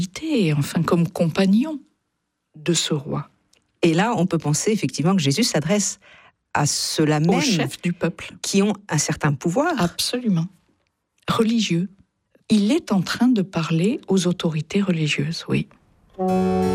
enfin comme compagnon de ce roi. Et là, on peut penser effectivement que Jésus s'adresse à ceux-là même, aux chefs du peuple, qui ont un certain pouvoir. Absolument. Religieux. Il est en train de parler aux autorités religieuses, oui.